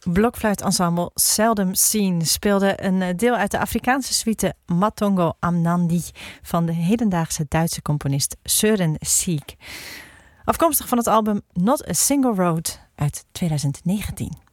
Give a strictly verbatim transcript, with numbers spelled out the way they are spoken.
Blokfluitensemble Seldom Seen speelde een deel uit de Afrikaanse suite Matongo Amnandi van de hedendaagse Duitse componist Søren Sieg. Afkomstig van het album Not a Single Road uit twintig negentien.